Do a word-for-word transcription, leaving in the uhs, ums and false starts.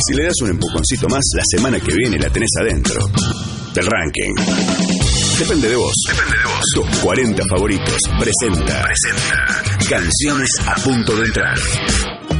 Si le das un empujoncito más, la semana que viene la tenés adentro del ranking. Depende de vos. Depende de vos. Tus cuarenta favoritos. Presenta. Presenta. Canciones a punto de entrar.